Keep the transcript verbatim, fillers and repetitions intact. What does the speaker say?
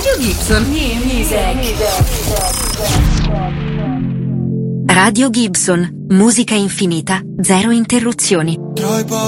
Radio Gibson. Music. Radio Gibson, musica infinita, zero interruzioni.